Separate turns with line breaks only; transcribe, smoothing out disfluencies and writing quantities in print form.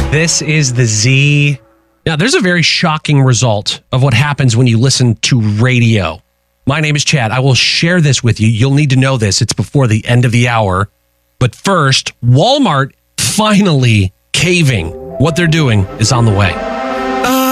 This is the Z. Now, there's a very shocking result of what happens when you listen to radio. My name is Chad. I will share this with you. You'll need to know this. It's before the end of the hour. But first, Walmart finally caving. What they're doing is on the way.